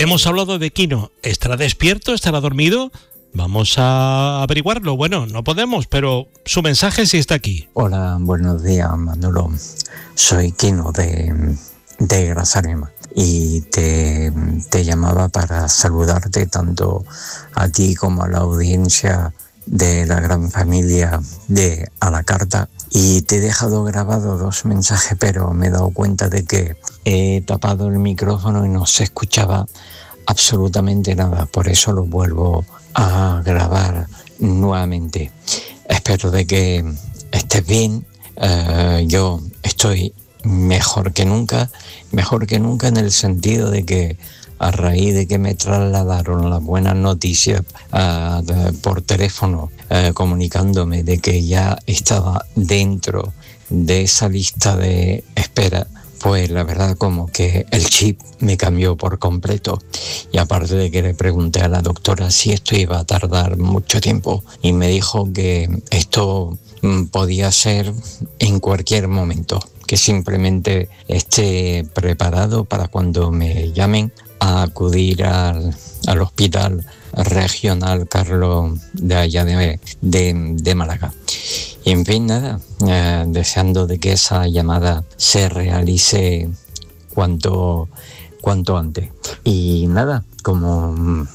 hemos hablado de Quino. ¿Estará despierto? ¿Estará dormido? Vamos a averiguarlo. Bueno, no podemos, pero su mensaje sí está aquí. Hola, buenos días, Manolo. Soy Quino de Grazalema y te llamaba para saludarte tanto a ti como a la audiencia de la gran familia de A la Carta. Y te he dejado grabado 2 mensajes, pero me he dado cuenta de que he tapado el micrófono y no se escuchaba absolutamente nada. Por eso lo vuelvo a grabar nuevamente. Espero de que estés bien. Yo estoy mejor que nunca en el sentido de que a raíz de que me trasladaron las buenas noticias por teléfono, comunicándome de que ya estaba dentro de esa lista de espera, pues la verdad como que el chip me cambió por completo. Y aparte de que le pregunté a la doctora si esto iba a tardar mucho tiempo y me dijo que esto podía ser en cualquier momento, que simplemente esté preparado para cuando me llamen a acudir al hospital regional Carlos de allá de Málaga. Y en fin, nada, deseando de que esa llamada se realice cuanto antes. Y nada, como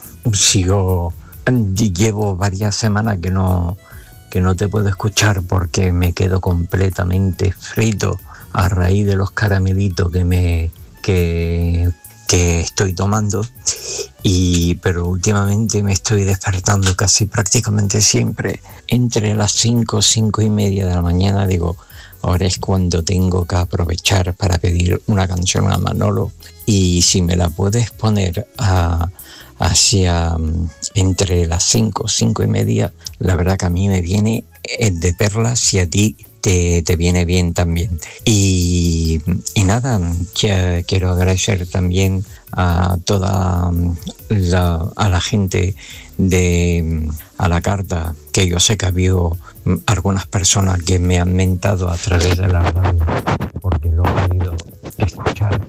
llevo varias semanas que no te puedo escuchar porque me quedo completamente frito a raíz de los caramelitos que estoy tomando, pero últimamente me estoy despertando casi prácticamente siempre entre las 5:30 de la mañana. Digo, ahora es cuando tengo que aprovechar para pedir una canción a Manolo, y si me la puedes poner hacia entre las 5:30, la verdad que a mí me viene de perlas, si a ti te viene bien también. Y nada, quiero agradecer también a toda la gente de A la Carta, que yo sé que ha habido algunas personas que me han mentado a través de la radio porque lo he podido escuchar.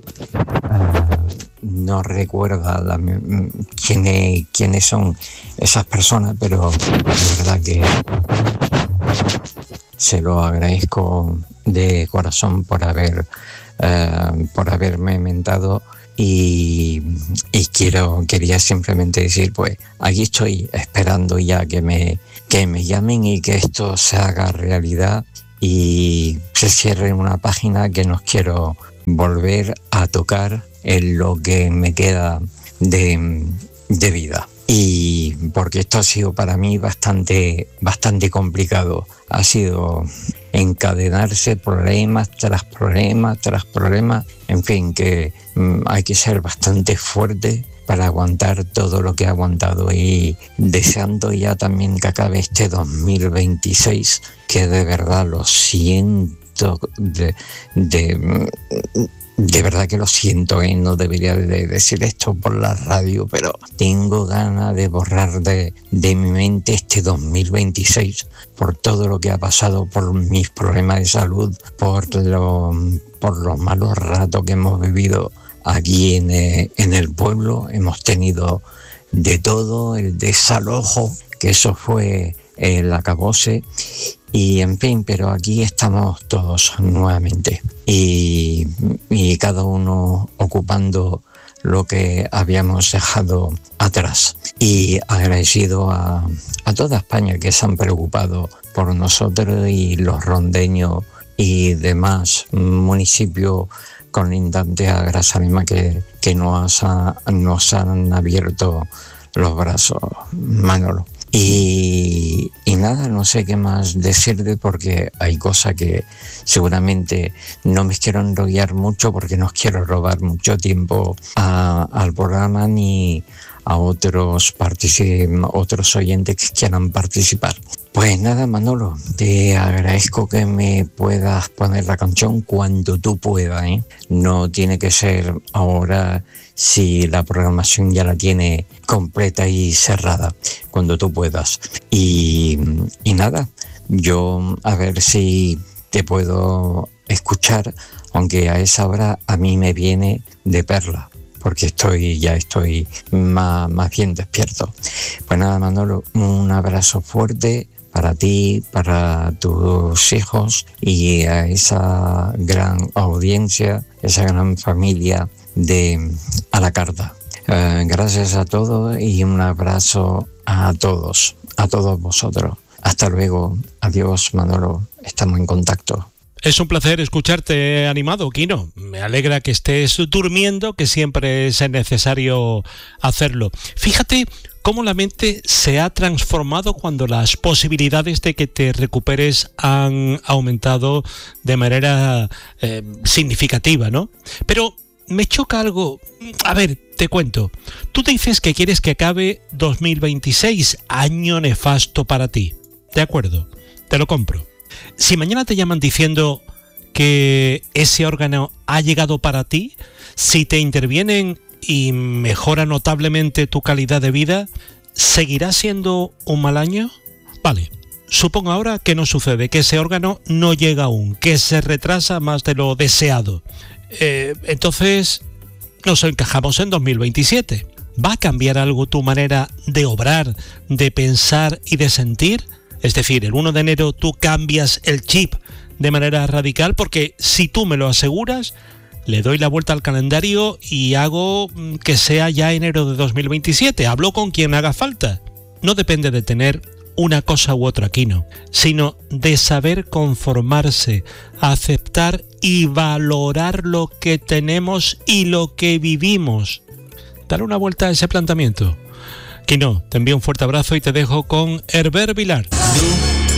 No recuerdo quiénes son esas personas, pero de verdad que se lo agradezco de corazón por haberme mentado, y quería simplemente decir, pues aquí estoy esperando ya que me llamen y que esto se haga realidad y se cierre una página que no quiero volver a tocar en lo que me queda de vida. Y porque esto ha sido para mí bastante complicado. Ha sido encadenarse problemas tras problemas. En fin, que hay que ser bastante fuerte para aguantar todo lo que he aguantado, y deseando ya también que acabe este 2026, que de verdad lo siento, de verdad que lo siento, no debería de decir esto por la radio, pero tengo ganas de borrar de mi mente este 2026 por todo lo que ha pasado, por mis problemas de salud, por los malos ratos que hemos vivido aquí en el pueblo. Hemos tenido de todo, el desalojo, que eso fue el acabose. Y en fin, pero aquí estamos todos nuevamente y cada uno ocupando lo que habíamos dejado atrás. Y agradecido a toda España que se han preocupado por nosotros, y los rondeños y demás municipios colindantes a Grazalema que nos han abierto los brazos, Manolo. Y nada, no sé qué más decirte, porque hay cosas que seguramente no me quiero enrollar mucho, porque no quiero robar mucho tiempo al programa ni a otros oyentes que quieran participar. Pues nada, Manolo, te agradezco que me puedas poner la canción cuando tú puedas, ¿eh? No tiene que ser ahora, si la programación ya la tiene completa y cerrada, cuando tú puedas. Y nada, yo a ver si te puedo escuchar, aunque a esa hora a mí me viene de perla. porque ya estoy más bien despierto. Pues nada, Manolo, un abrazo fuerte para ti, para tus hijos y a esa gran audiencia, esa gran familia de A la Carta. Gracias a todos y un abrazo a todos vosotros. Hasta luego. Adiós, Manolo. Estamos en contacto. Es un placer escucharte animado, Quino. Me alegra que estés durmiendo, que siempre es necesario hacerlo. Fíjate cómo la mente se ha transformado cuando las posibilidades de que te recuperes han aumentado de manera significativa, ¿no? Pero me choca algo. A ver, te cuento. Tú te dices que quieres que acabe 2026, año nefasto para ti. De acuerdo, te lo compro. Si mañana te llaman diciendo que ese órgano ha llegado para ti, si te intervienen y mejora notablemente tu calidad de vida, ¿seguirá siendo un mal año? Vale, supongo ahora que no sucede, que ese órgano no llega aún, que se retrasa más de lo deseado. Entonces, nos encajamos en 2027. ¿Va a cambiar algo tu manera de obrar, de pensar y de sentir? Es decir, el 1 de enero tú cambias el chip de manera radical, porque si tú me lo aseguras, le doy la vuelta al calendario y hago que sea ya enero de 2027. Hablo con quien haga falta. No depende de tener una cosa u otra, Quino, sino de saber conformarse, aceptar y valorar lo que tenemos y lo que vivimos. Dale una vuelta a ese planteamiento. Quino, te envío un fuerte abrazo y te dejo con Herbert Vilar.